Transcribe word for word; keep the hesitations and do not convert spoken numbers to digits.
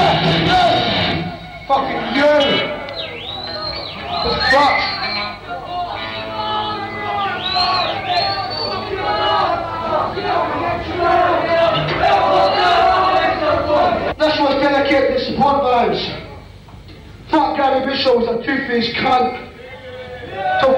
Fucking you! The fuck? That's what's gonna get this support votes. Fuck Gary Bishop was a two-faced cunt.